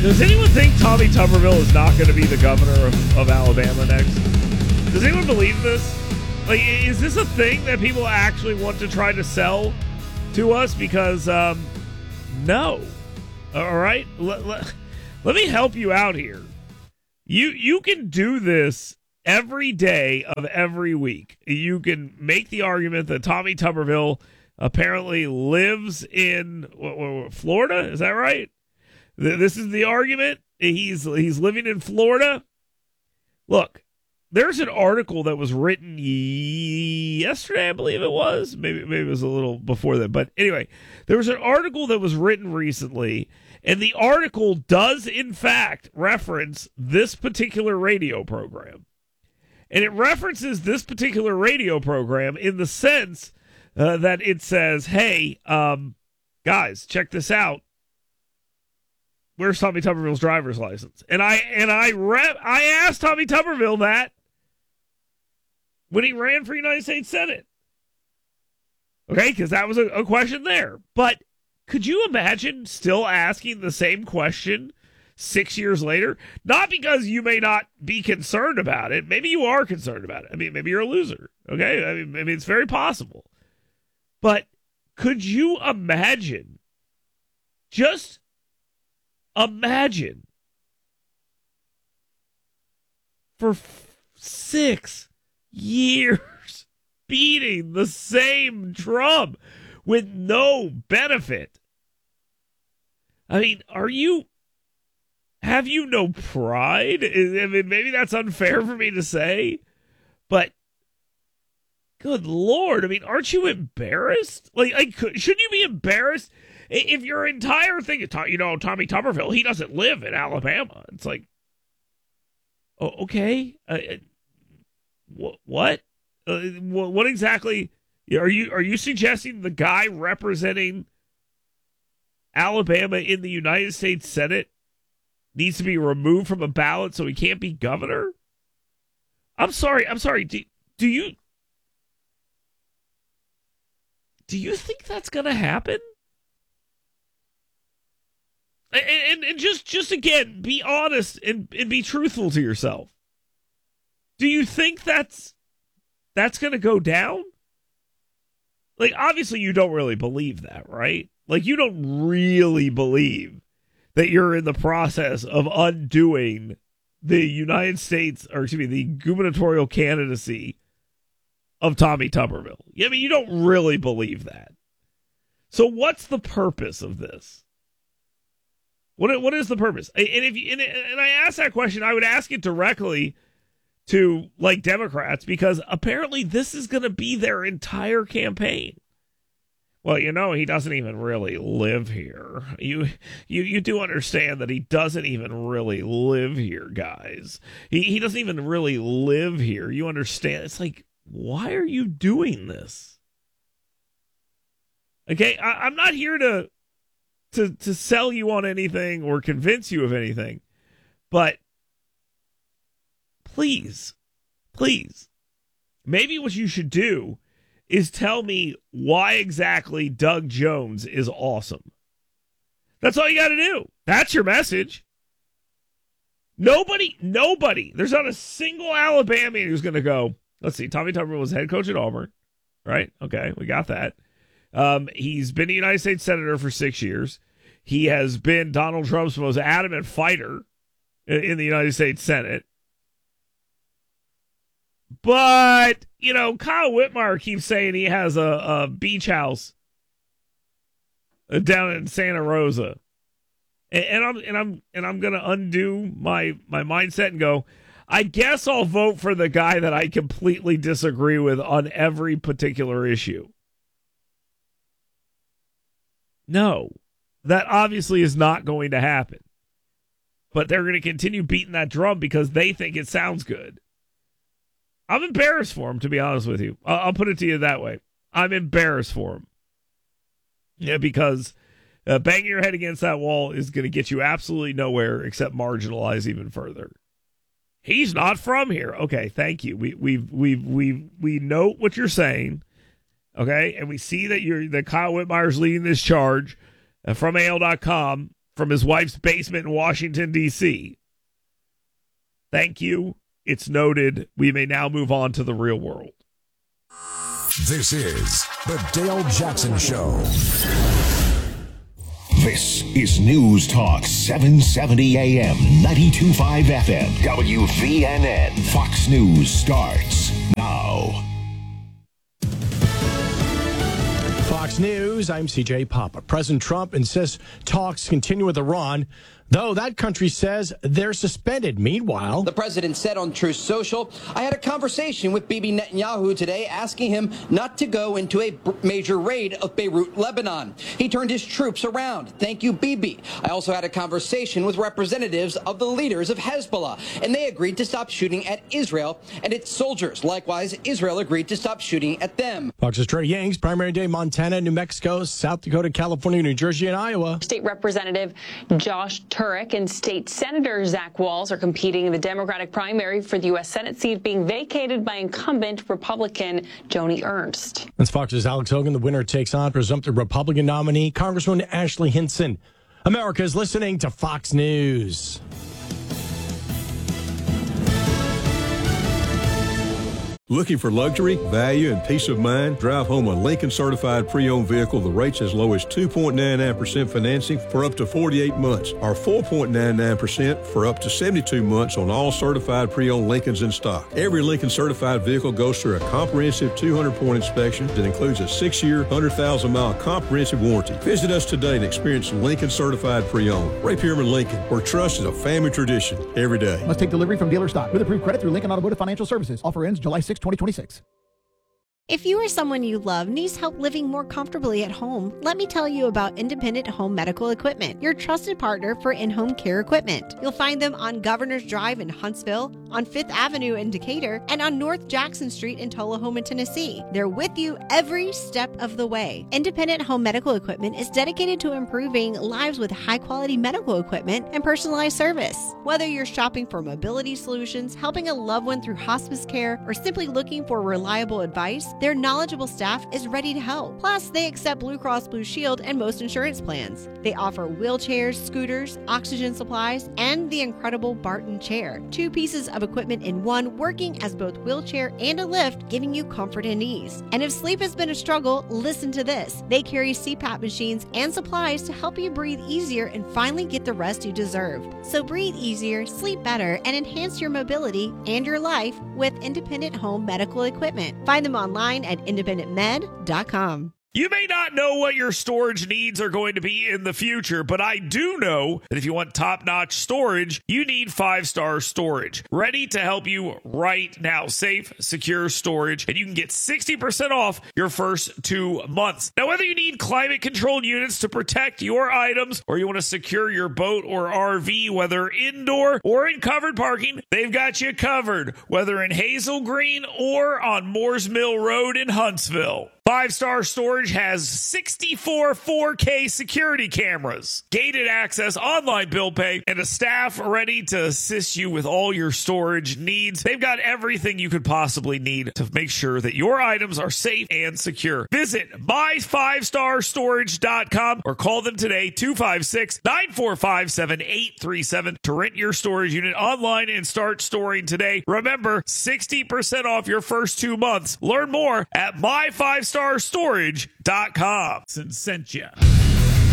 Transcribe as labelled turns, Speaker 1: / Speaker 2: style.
Speaker 1: Does anyone think Tommy Tuberville is not going to be the governor of Alabama next? Does anyone believe this? Like, is this a thing that people actually want to try to sell to us? Because, no. All right? Let me help you out here. You can do this every day of every week. You can make the argument that Tommy Tuberville apparently lives in Florida. Is that right? This is the argument. He's living in Florida. Look, there's an article that was written yesterday, I believe it was. Maybe it was a little before that. But anyway, there was an article that was written recently, and the article does, in fact, reference this particular radio program. And it references this particular radio program in the sense that it says, hey, guys, check this out. Where's Tommy Tuberville's driver's license? And I asked Tommy Tuberville that when he ran for United States Senate. Okay, because that was a question there. But could you imagine still asking the same question 6 years later? Not because you may not be concerned about it. Maybe you are concerned about it. I mean, maybe you're a loser. Okay, I mean, it's very possible. But could you imagine? Just imagine for 6 years beating the same drum with no benefit. I mean, have you no pride? I mean, maybe that's unfair for me to say, but good Lord. I mean, aren't you embarrassed? Like shouldn't you be embarrassed? If your entire thing is, Tommy Tuberville, he doesn't live in Alabama. It's like, oh, okay. What? What exactly are you suggesting the guy representing Alabama in the United States Senate needs to be removed from a ballot so he can't be governor? I'm sorry. Do you think that's going to happen? And just again, be honest and be truthful to yourself. Do you think that's going to go down? Like, obviously you don't really believe that, right? Like, you don't really believe that you're in the process of undoing the United States, or excuse me, the gubernatorial candidacy of Tommy Tuberville. I mean, you don't really believe that. So what's the purpose of this? What is the purpose? And I ask that question, I would ask it directly to, like, Democrats, because apparently this is going to be their entire campaign. Well, he doesn't even really live here. You do understand that he doesn't even really live here, guys. He doesn't even really live here. You understand? It's like, why are you doing this? Okay, I'm not here to sell you on anything or convince you of anything, but please, maybe what you should do is tell me why exactly Doug Jones is awesome. That's all you got to do. That's your message. Nobody, there's not a single Alabamian who's going to go, let's see, Tommy Tuberville was head coach at Auburn, right? Okay, we got that. He's been a United States Senator for 6 years. He has been Donald Trump's most adamant fighter in the United States Senate. But, Kyle Whitmire keeps saying he has a beach house down in Santa Rosa. And I'm going to undo my mindset and go, I guess I'll vote for the guy that I completely disagree with on every particular issue. No, that obviously is not going to happen. But they're going to continue beating that drum because they think it sounds good. I'm embarrassed for him, to be honest with you. I'll put it to you that way. I'm embarrassed for him. Yeah, because banging your head against that wall is going to get you absolutely nowhere except marginalize even further. He's not from here. Okay, thank you. We know what you're saying. Okay, and we see that that Kyle Whitmire's leading this charge from AL.com from his wife's basement in Washington, D.C. Thank you. It's noted. We may now move on to the real world.
Speaker 2: This is the Dale Jackson Show.
Speaker 3: This is News Talk 770 AM, 92.5 FM, WVNN. Fox News starts now.
Speaker 4: Fox News, I'm CJ Papa. President Trump insists talks continue with Iran, though that country says they're suspended. Meanwhile,
Speaker 5: the president said on Truth Social, I had a conversation with Bibi Netanyahu today asking him not to go into a major raid of Beirut, Lebanon. He turned his troops around. Thank you, Bibi. I also had a conversation with representatives of the leaders of Hezbollah, and they agreed to stop shooting at Israel and its soldiers. Likewise, Israel agreed to stop shooting at them.
Speaker 4: Fox's Trey Yanks, primary day Montana, New Mexico, South Dakota, California, New Jersey, and Iowa.
Speaker 6: State Representative Josh Turek and State Senator Zach Walz are competing in the Democratic primary for the U.S. Senate seat being vacated by incumbent Republican Joni Ernst.
Speaker 4: That's Fox's Alex Hogan. The winner takes on presumptive Republican nominee Congresswoman Ashley Hinson. America is listening to Fox News.
Speaker 7: Looking for luxury, value, and peace of mind? Drive home a Lincoln certified pre-owned vehicle. The rates as low as 2.99% financing for up to 48 months, or 4.99% for up to 72 months on all certified pre-owned Lincolns in stock. Every Lincoln certified vehicle goes through a comprehensive 200-point inspection that includes a 6-year, 100,000-mile comprehensive warranty. Visit us today and experience Lincoln certified pre-owned. Ray Pierman Lincoln, where trust is a family tradition every day.
Speaker 8: Must take delivery from dealer stock with approved credit through Lincoln Automotive Financial Services. Offer ends July 6, 2026.
Speaker 9: If you or someone you love needs help living more comfortably at home, let me tell you about Independent Home Medical Equipment, your trusted partner for in-home care equipment. You'll find them on Governor's Drive in Huntsville, on 5th Avenue in Decatur, and on North Jackson Street in Tullahoma, Tennessee. They're with you every step of the way. Independent Home Medical Equipment is dedicated to improving lives with high-quality medical equipment and personalized service. Whether you're shopping for mobility solutions, helping a loved one through hospice care, or simply looking for reliable advice, their knowledgeable staff is ready to help. Plus, they accept Blue Cross Blue Shield and most insurance plans. They offer wheelchairs, scooters, oxygen supplies, and the incredible Barton chair. 2 pieces of equipment in one, working as both wheelchair and a lift, giving you comfort and ease. And if sleep has been a struggle, listen to this. They carry CPAP machines and supplies to help you breathe easier and finally get the rest you deserve. So breathe easier, sleep better, and enhance your mobility and your life with Independent Home Medical Equipment. Find them online at independentmed.com.
Speaker 1: You may not know what your storage needs are going to be in the future, but I do know that if you want top-notch storage, you need 5-Star Storage. Ready to help you right now. Safe, secure storage, and you can get 60% off your first 2 months. Now, whether you need climate-controlled units to protect your items, or you want to secure your boat or RV, whether indoor or in covered parking, they've got you covered, whether in Hazel Green or on Moores Mill Road in Huntsville. 5-Star Storage has 64 4K security cameras, gated access, online bill pay, and a staff ready to assist you with all your storage needs. They've got everything you could possibly need to make sure that your items are safe and secure. Visit my5starstorage.com or call them today, 256-945-7837 to rent your storage unit online and start storing today. Remember, 60% off your first 2 months. Learn more at my5starstorage.com. Sent you.